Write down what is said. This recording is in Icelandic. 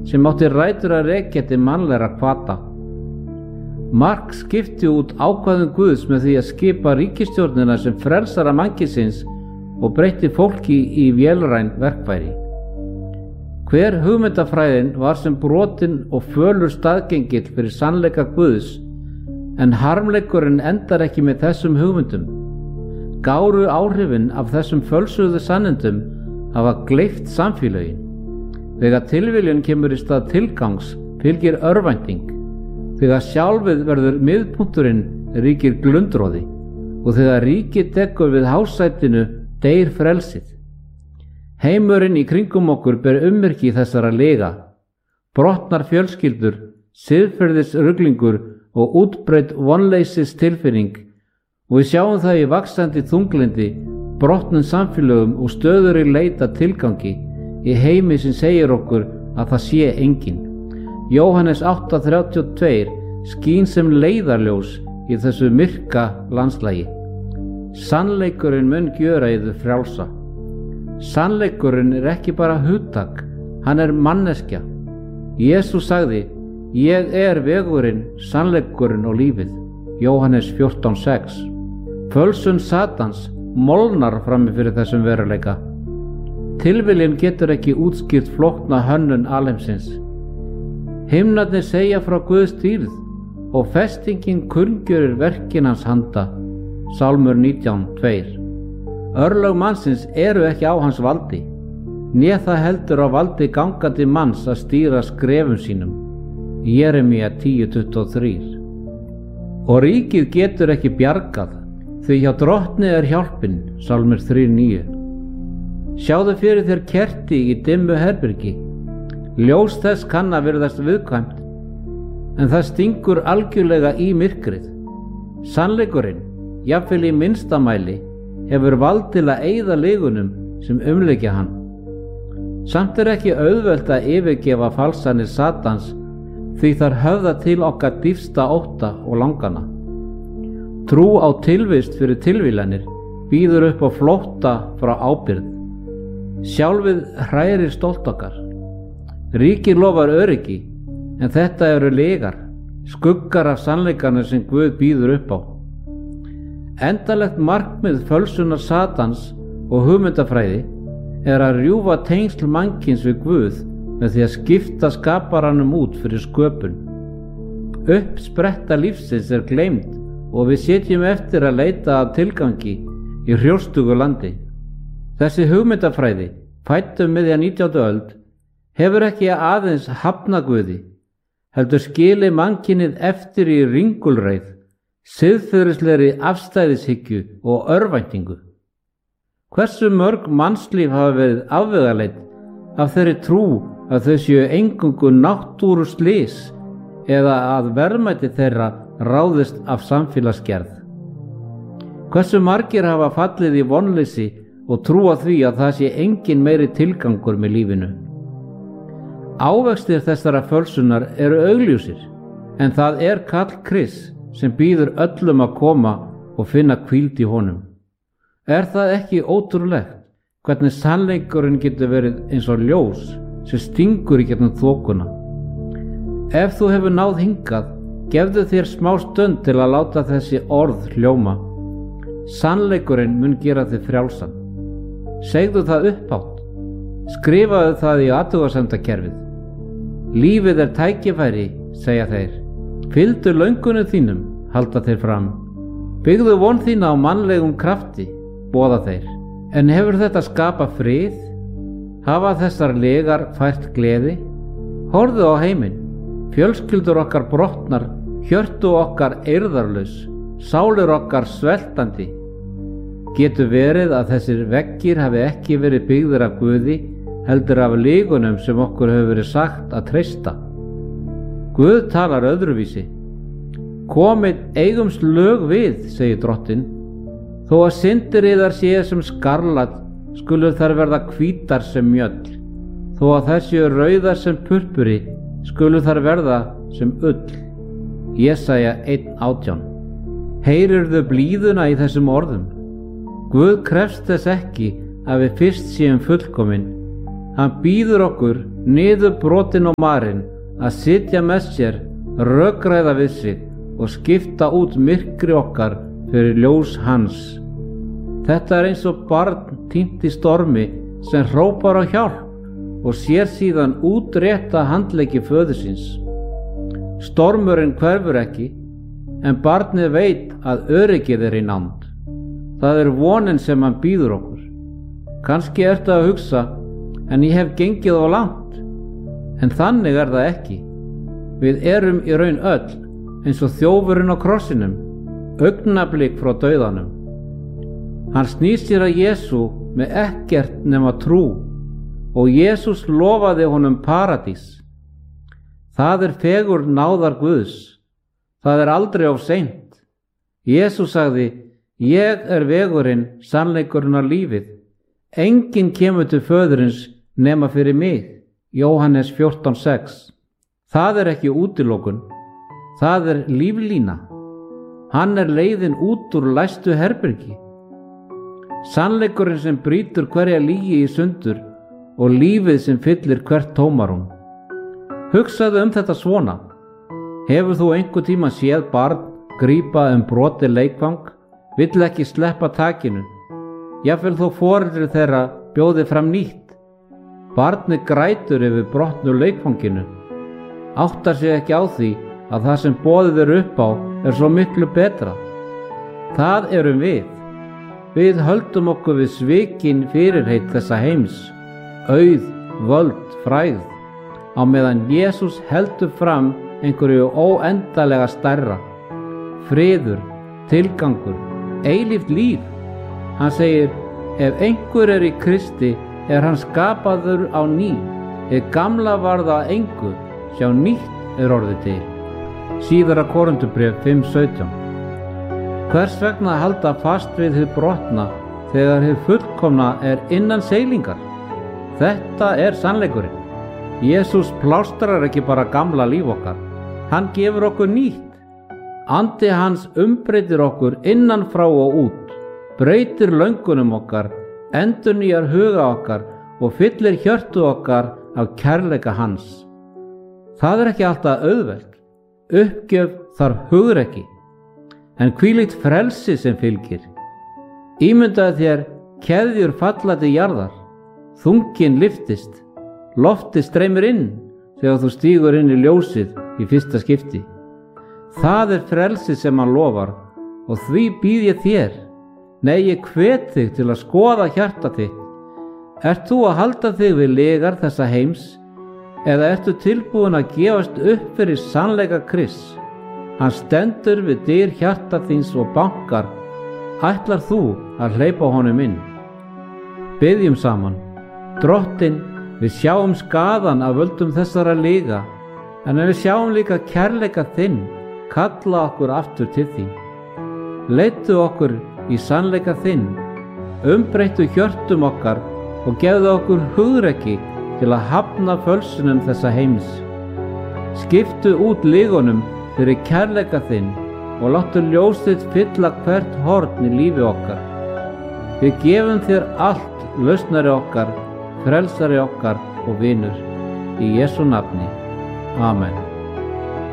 sem átti rætur að rekja til mannlegra hvata. Mark skipti út ákvæðum Guðs með því að skipa ríkisstjórnina sem frelsara mannkynsins og breytti fólki í vélræn verkfæri. Hver hugmyndafræðin var sem brotin og fölur staðgengill fyrir sannleika Guðs, en harmleikurinn endar ekki með þessum hugmyndum. Gáru áhrifin af þessum fölsuðu sannindum hafa gleypt samfélögin. Þegar tilviljun kemur í stað tilgangs fylgir örvænting. Þegar sjálfið verður miðpunkturinn ríkir glundroði og þegar ríkið dekur við hásætinu deyr frelsið. Heimurinn í kringum okkur ber ummerki þessara lega. Brotnar fjölskyldur, siðferðisruglingur og útbreidd vonleysistilfinning, og við sjáum það í vaxandi þunglyndi, brotnum samfélögum og stöðugri leit að tilgangi í heimi sem segir okkur að það sé enginn. Jóhannes 8:32 skín sem leiðarljós í þessu myrka landslagi. Sannleikurinn mun gjöra yður frjálsa. Sannleikurinn er ekki bara hugtak, hann er manneskja. Jesús sagði: Ég er vegurinn, sannleikurinn og lífið. Jóhannes 14:6. Fölsun Satans molnar frammi fyrir þessum veruleika. Tilviljun getur ekki útskýrt flókna hönnun alheimsins. Himnarnir segja frá Guðs dýrð og festingin kunngjörur verkin hans handa. Sálmur 19:2. Örlög mannsins eru ekki á hans valdi, né það heldur á valdi gangandi manns að stýra skrefum sínum. Jeremía 10:23. Og ríkið getur ekki bjargað, því hjá drottni er hjálpin. Sálmur 3:9. Sjáðu fyrir þér kerti í dimmu herbergi. Ljós þess kann að virðast viðkvæmt, en það stingur algjörlega í myrkrið. Sannleikurinn, jafnvel í minnsta mæli, hefur vald til að eyða lygunum sem umlykja hann. Samt er ekki auðvelt að yfirgefa falsanir Satans, því þar höfða til okkar dýpsta ótta og langana. Trú á tilvist fyrir tilvílanir býður upp á flótta frá ábyrgð. Sjálfið hrærir stolt okkar. Ríkið lofar öryggi, en þetta eru lygar, skuggar af sannleikanum sem Guð býður upp á. Endanlegt markmið fölsunar Satans og hugmyndafræði er að rjúfa tengsl mannkyns við Guð með því að skipta skaparanum út fyrir sköpun. Uppspretta lífsins er gleymd og við sitjum eftir að leita af tilgangi í hrjóstrugu landi. Þessi hugmyndafræði, fædd miðja 19. öld, hefur ekki aðeins hafnað Guði, heldur skilið mannkynið eftir í ringulreið, siðferðislegri afstæðishyggju og örvæntingu. Hversu mörg mannslíf hafa verið afvegaleidd af þeirri trú að þau séu eingöngu náttúruslys eða að verðmæti þeirra ráðist af samfélagsgerð. Hversu margir hafa fallið í vonleysi og trúa því að það sé engin meiri tilgangur með lífinu. Ávextir þessara fölsunar eru augljósir, en það er kall Krists sem býður öllum að koma og finna hvíld í honum. Er það ekki ótrúlegt hvernig sannleikurinn getur verið eins og ljós sem stingur í gegnum þokuna? Ef þú hefur náð hingað, gefðu þér smá stund til að láta þessi orð hljóma. Sannleikurinn mun gera þig frjálsan. Segðu það upphátt. Skrifaðu það í athugasemdakerfið. Lífið er tækifæri, segja þeir. Fylgdu löngunum þínum, halda þeir fram. Byggðu von þína á mannlegum krafti, boða þeir. En hefur þetta skapað frið? Hafa þessar legar fært gleði? Horfðu á heiminn. Fjölskyldur okkar brotnar, hjörtu okkar eirðarlaus, sálir okkar sveltandi. Getur verið að þessir veggir hafi ekki verið byggðir af Guði, heldur af lygunum sem okkur hefur verið sagt að treysta? Guð talar öðruvísi. Komið eigums lög við, segir drottinn. Þó að syndir yðar séu sem skarlat, skulu þær verða hvítar sem mjöll. Þó að þær séu rauðar sem purpuri, skulu þær verða sem ull. Jesaja 1:18. Heyrirðu blíðuna í þessum orðum? Guð krefst þess ekki að við fyrst séum fullkomin. Hann býður okkur niður brotin og marinn að sitja með sér, rökræða við sig og skipta út myrkri okkar fyrir ljós hans. Þetta er eins og barn týnt í stormi sem hrópar á hjálp og sér síðan útrétta handleggi föður síns. Stormurinn hverfur ekki, en barnið veit að öryggið er í nánd. Það er vonin sem hann býður okkur. Kannski ertu að hugsa, en ég hef gengið of langt. En þannig er það ekki. Við erum í raun öll, eins og þjófurinn á krossinum, augnablik frá dauðanum. Hann snýr sér að Jesú með ekkert nema trú, og Jesús lofaði honum paradís. Það er fegurð náðar Guðs. Það er aldrei of seint. Jesús sagði: Ég er vegurinn, sannleikurinn og lífið. Enginn kemur til föðurins nema fyrir mig. Jóhannes 14:6. Það er ekki útilokun. Það er líflína. Hann er leiðin út úr læstu herbergi. Sannleikurinn sem brýtur hverja lygi í sundur og lífið sem fyllir hvert tómarúm. Hugsaðu þetta svona. Hefur þú einhver tíma séð barn grípa brotið leikfang, vill ekki sleppa takinu, jafnvel þó foreldri þeirra bjóði fram nýtt. Barnið grætur yfir brotnu leikfanginu, áttar sig ekki á því að það sem boðið er upp á er svo miklu betra. Það erum við. Við höldum okkur við svikin fyrirheit þessa heims, auð, völd, frægð, á meðan Jesús heldur fram einhverju óendalega stærra, friður, tilgangur, eilíft líf. Hann segir: ef einhver er í Kristi er hann skapaður á ný, gamla varð að engu, sjá nýtt er orðið til. Síðara Korinthubréf 5:17. Hvers vegna halda fast við hið brotna þegar hið fullkomna er innan seilingar? Þetta er sannleikurinn. Jesús plástrar ekki bara gamla líf okkar, hann gefur okkur nýtt. Andi hans umbreytir okkur innan frá og út, breytir löngunum okkar, endurnýjar huga okkar og fyllir hjörtu okkar af kærleika hans. Það er ekki alltaf auðvelt. Uppgjöf þarf hugrekki, en hvílíkt frelsi sem fylgir. Ímyndaðu þér keðjur falla til jarðar, þunginn lyftist, loftið streymir inn þegar þú stígur inn í ljósið í fyrsta skipti. Það er frelsi sem hann lofar, og því býð ég þér. Nei, ég hvet þig til að skoða hjarta þitt. Ert þú að halda þig við lygar þessa heims, eða ertu tilbúin að gefast upp fyrir sannleika Krists? Hann stendur við dyr hjarta þíns og bankar. Ætlar þú að hleypa honum inn? Biðjum saman. Drottinn, við sjáum skaðan af völdum þessara lyga, en við sjáum líka kærleika þinn kalla okkur aftur til þín. Leiddu okkur í sannleika þinn, umbreyttu hjörtum okkar og gefðu okkur hugrekki til að hafna fölsunum þessa heims. Skiptu út lygunum fyrir kærleika þinn og láttu ljós þitt fylla hvert horn í lífi okkar. Við gefum þér allt, lausnari okkar, frelsari okkar og vinur. Í Jesú nafni. Amen.